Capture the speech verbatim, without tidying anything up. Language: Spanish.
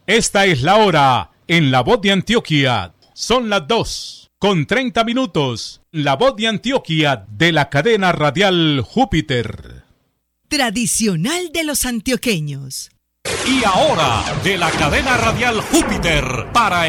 Esta es la hora en La Voz de Antioquia. Son las dos con treinta minutos. La Voz de Antioquia de la cadena radial Júpiter. Tradicional de los antioqueños. Y ahora, de la cadena radial Júpiter, para